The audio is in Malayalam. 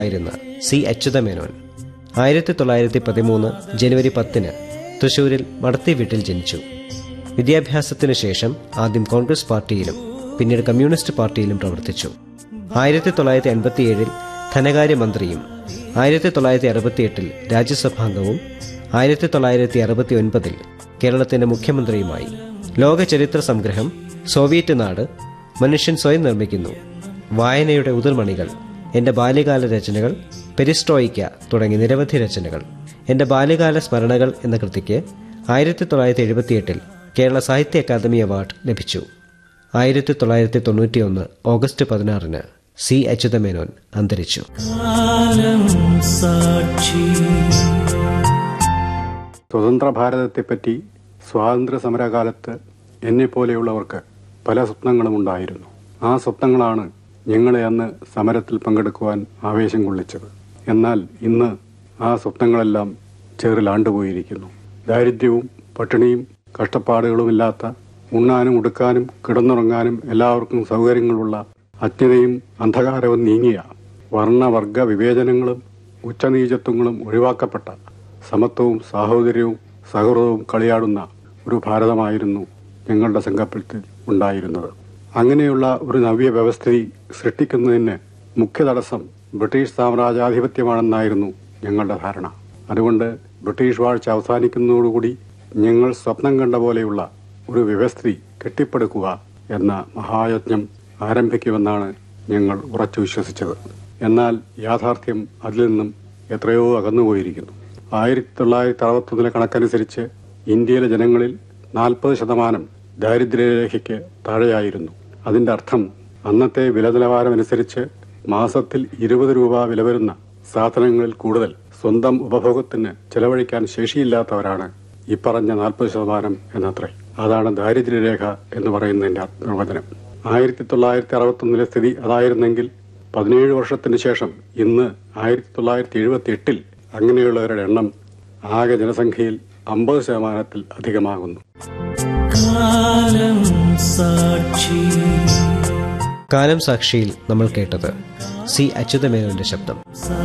ആയിരുന്ന സി അച്യുതമേനോൻ 1913 ജനുവരി 10 തൃശൂരിൽ മടത്തി വീട്ടിൽ ജനിച്ചു. വിദ്യാഭ്യാസത്തിനു ശേഷം ആദ്യം കോൺഗ്രസ് പാർട്ടിയിലും പിന്നീട് കമ്മ്യൂണിസ്റ്റ് പാർട്ടിയിലും പ്രവർത്തിച്ചു. 1987 ധനകാര്യമന്ത്രിയും 1968 രാജ്യസഭാംഗവും 1969 കേരളത്തിന്റെ മുഖ്യമന്ത്രിയുമായി. ലോക ചരിത്ര സംഗ്രഹം, സോവിയറ്റ് നാട്, മനുഷ്യൻ സ്വയം നിർമ്മിക്കുന്നു, വായനയുടെ ഉതിർമണികൾ, എന്റെ ബാല്യകാല രചനകൾ, പെരിസ്ട്രോയിക്ക തുടങ്ങി നിരവധി രചനകൾ. എന്റെ ബാല്യകാല സ്മരണകൾ എന്ന കൃതിക്ക് 1978 കേരള സാഹിത്യ അക്കാദമി അവാർഡ് ലഭിച്ചു. 1991 ഓഗസ്റ്റ് 16 സി അച്യുതമേനോൻ അന്തരിച്ചു. സ്വതന്ത്ര ഭാരതത്തെപ്പറ്റി സ്വാതന്ത്ര്യ സമരകാലത്ത് എന്നെപ്പോലെയുള്ളവർക്ക് പല സ്വപ്നങ്ങളും ഉണ്ടായിരുന്നു. ആ സ്വപ്നങ്ങളാണ് ഞങ്ങളെ അന്ന് സമരത്തിൽ പങ്കെടുക്കുവാൻ ആവേശം കൊള്ളിച്ചത്. എന്നാൽ ഇന്ന് ആ സ്വപ്നങ്ങളെല്ലാം ചേറിലാണ്ടുപോയിരിക്കുന്നു. ദാരിദ്ര്യവും പട്ടിണിയും കഷ്ടപ്പാടുകളുമില്ലാത്ത, ഉണ്ണാനും ഉടുക്കാനും കിടന്നുറങ്ങാനും എല്ലാവർക്കും സൗകര്യങ്ങളുള്ള, അജ്ഞതയും അന്ധകാരവും നീങ്ങിയ, വർണ്ണവർഗ വിവേചനങ്ങളും ഉച്ചനീചത്വങ്ങളും ഒഴിവാക്കപ്പെട്ട, സമത്വവും സാഹോദര്യവും സൗഹൃദവും കളിയാടുന്ന ഒരു ഭാരതമായിരുന്നു ഞങ്ങളുടെ സങ്കല്പത്തിൽ ഉണ്ടായിരുന്നത്. അങ്ങനെയുള്ള ഒരു നവ്യ വ്യവസ്ഥിതി സൃഷ്ടിക്കുന്നതിന് മുഖ്യ തടസ്സം ബ്രിട്ടീഷ് സാമ്രാജ്യാധിപത്യമാണെന്നായിരുന്നു ഞങ്ങളുടെ ധാരണ. അതുകൊണ്ട് ബ്രിട്ടീഷ് വാഴ്ച അവസാനിക്കുന്നതോടുകൂടി ഞങ്ങൾ സ്വപ്നം കണ്ട പോലെയുള്ള ഒരു വ്യവസ്ഥിതി കെട്ടിപ്പടുക്കുക എന്ന മഹായജ്ഞം ആരംഭിക്കുമെന്നാണ് ഞങ്ങൾ ഉറച്ചു വിശ്വസിച്ചത്. എന്നാൽ യാഥാർത്ഥ്യം അതിൽ നിന്നും എത്രയോ അകന്നുപോയിരിക്കുന്നു. 1961 കണക്കനുസരിച്ച് ഇന്ത്യയിലെ ജനങ്ങളിൽ 40% ദാരിദ്ര്യരേഖയ്ക്ക് താഴെയായിരുന്നു. അതിന്റെ അർത്ഥം അന്നത്തെ വില നിലവാരമനുസരിച്ച് മാസത്തിൽ 20 രൂപ വില വരുന്ന സാധനങ്ങളിൽ കൂടുതൽ സ്വന്തം ഉപഭോഗത്തിന് ചെലവഴിക്കാൻ ശേഷിയില്ലാത്തവരാണ് ഈ പറഞ്ഞ 40% എന്നത്രേ. അതാണ് ദാരിദ്ര്യരേഖ എന്ന് പറയുന്നതിന്റെ നിർവചനം. 1961 സ്ഥിതി അതായിരുന്നെങ്കിൽ 17 വർഷത്തിന് ശേഷം ഇന്ന് 1978 അങ്ങനെയുള്ളവരുടെ എണ്ണം ആകെ ജനസംഖ്യയിൽ 50% അധികമാകുന്നു. കാലം സാക്ഷിയിൽ നമ്മൾ കേട്ടത് സി അച്യുതമേനോന്റെ ശബ്ദം.